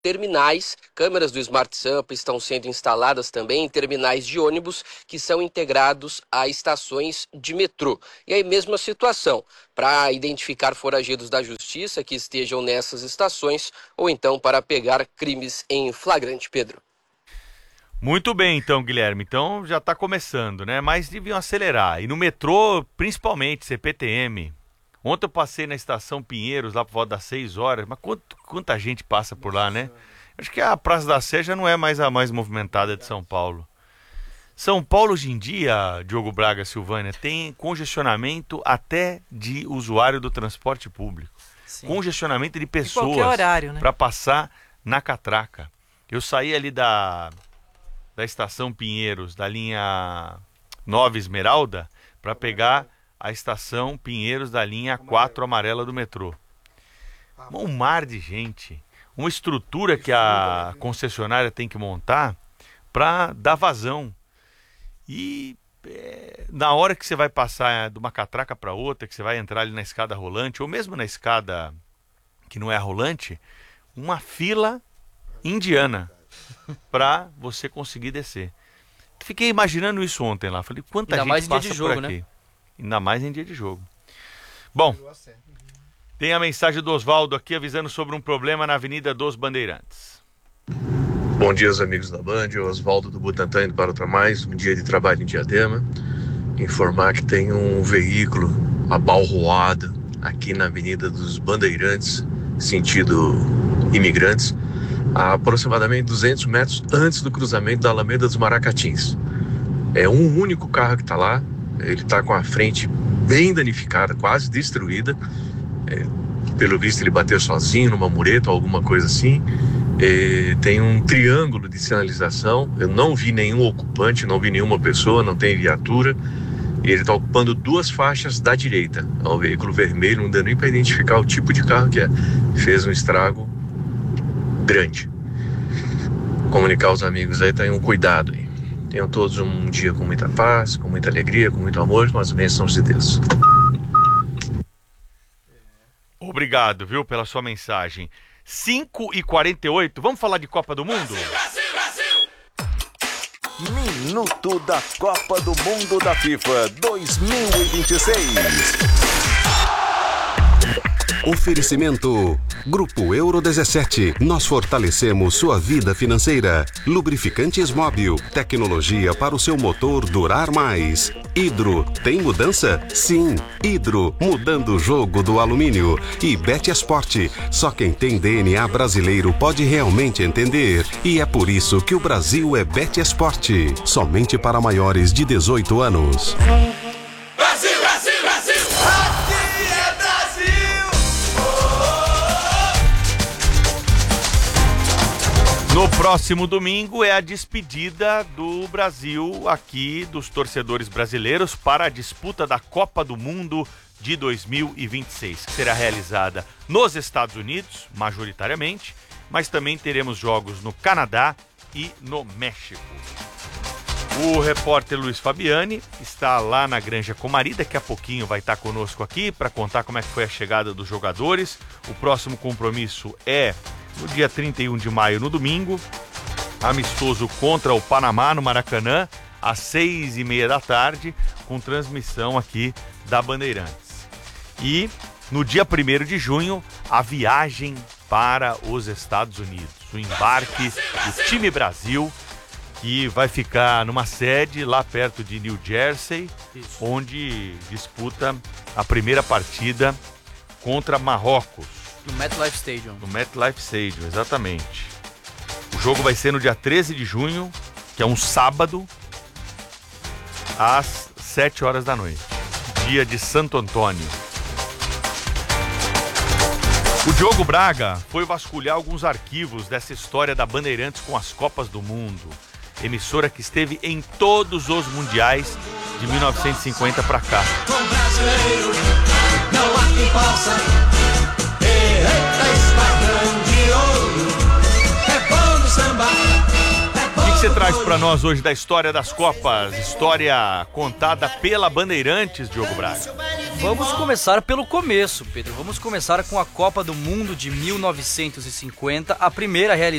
terminais. Câmeras do Smart Sampa estão sendo instaladas também em terminais de ônibus que são integrados a estações de metrô. E aí, mesma situação, para identificar foragidos da justiça que estejam nessas estações ou então para pegar crimes em flagrante, Pedro. Muito bem, então, Guilherme. Então já está começando, né? Mas deviam acelerar. E no metrô, principalmente, CPTM. Ontem eu passei na estação Pinheiros, lá por volta das 6 horas. Mas quanta gente passa por lá, né? Acho que a Praça da Sé já não é mais a mais movimentada de São Paulo. São Paulo, hoje em dia, Diogo Braga, Silvânia, tem congestionamento até de usuário do transporte público. Sim. Congestionamento de pessoas horário, né? Para passar na catraca. Eu saí ali da estação Pinheiros, da linha 9 Esmeralda, para pegar a estação Pinheiros da linha 4 amarela do metrô. Um mar de gente, uma estrutura que a concessionária tem que montar para dar vazão. E na hora que você vai passar de uma catraca para outra, que você vai entrar ali na escada rolante, ou mesmo na escada que não é rolante, uma fila indiana para você conseguir descer. Fiquei imaginando isso ontem lá. Falei, quanta gente passa por aqui. Ainda mais em dia de jogo, né? Ainda mais em dia de jogo. Bom, tem a mensagem do Oswaldo aqui avisando sobre um problema na Avenida dos Bandeirantes. Bom dia, amigos da Band. Oswaldo do Butantã indo para mais um dia de trabalho em Diadema. Informar que tem um veículo abalroado aqui na Avenida dos Bandeirantes, sentido imigrantes, a aproximadamente 200 metros antes do cruzamento da Alameda dos Maracatins. É um único carro que está lá, ele está com a frente bem danificada, quase destruída. Pelo visto ele bateu sozinho numa mureta ou alguma coisa assim. Tem um triângulo de sinalização, eu não vi nenhum ocupante, não vi nenhuma pessoa, não tem viatura. Ele está ocupando 2 faixas da direita. É um veículo vermelho, não deu nem para identificar o tipo de carro que é. Fez um estrago grande. Comunicar aos amigos aí, tenham cuidado aí. Tenham todos um dia com muita paz, com muita alegria, com muito amor, com as bênçãos de Deus. Obrigado, viu, pela sua mensagem. 5h48, vamos falar de Copa do Mundo? Minuto da Copa do Mundo da FIFA 2026. Oferecimento Grupo Euro 17. Nós fortalecemos sua vida financeira. Lubrificantes Móbil. Tecnologia para o seu motor durar mais. Hidro. Tem mudança? Sim. Hidro. Mudando o jogo do alumínio. E Bet Esporte. Só quem tem DNA brasileiro pode realmente entender. E é por isso que o Brasil é Bet Esporte. Somente para maiores de 18 anos. Brasil, Brasil, Brasil! Aqui é Brasil! No próximo domingo é a despedida do Brasil aqui, dos torcedores brasileiros, para a disputa da Copa do Mundo de 2026, que será realizada nos Estados Unidos, majoritariamente, mas também teremos jogos no Canadá e no México. O repórter Luiz Fabiani está lá na Granja Comari, daqui a pouquinho vai estar conosco aqui para contar como é que foi a chegada dos jogadores. O próximo compromisso é no dia 31 de maio, no domingo, amistoso contra o Panamá no Maracanã, às 6h30 da tarde, com transmissão aqui da Bandeirantes. E no dia 1º de junho, a viagem para os Estados Unidos, o embarque do time Brasil, que vai ficar numa sede lá perto de New Jersey, onde disputa a primeira partida contra Marrocos. No MetLife Stadium. No MetLife Stadium, exatamente. O jogo vai ser no dia 13 de junho, que é um sábado, às 7 horas da noite. Dia de Santo Antônio. O Diogo Braga foi vasculhar alguns arquivos dessa história da Bandeirantes com as Copas do Mundo. Emissora que esteve em todos os mundiais de 1950 para cá. Com brasileiro, não há quem possa. Eita, esquadrão de ouro, é bom no samba. O que você traz para nós hoje da história das Copas? História contada pela Bandeirantes, Diogo Braga. Vamos começar pelo começo, Pedro. Vamos começar com a Copa do Mundo de 1950, a primeira realizada